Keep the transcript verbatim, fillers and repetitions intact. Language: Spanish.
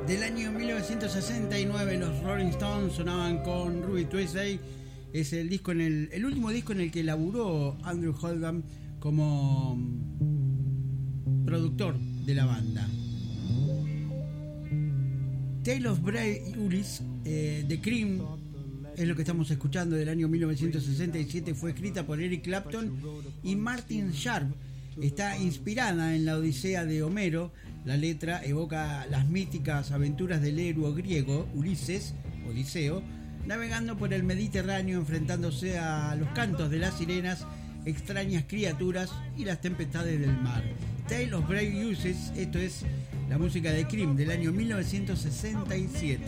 Del año mil novecientos sesenta y nueve, los Rolling Stones sonaban con Ruby Tuesday. Es el disco en el, el último disco en el que laburó Andrew Oldham como productor de la banda. Tale of Brave Ulysses eh, de Cream es lo que estamos escuchando, del año mil novecientos sesenta y siete. Fue escrita por Eric Clapton y Martin Sharp. Está inspirada en la Odisea de Homero. La letra evoca las míticas aventuras del héroe griego Ulises, Odiseo, navegando por el Mediterráneo, enfrentándose a los cantos de las sirenas, extrañas criaturas y las tempestades del mar. Tale of Brave Ulysses, esto es la música de Cream del año mil novecientos sesenta y siete.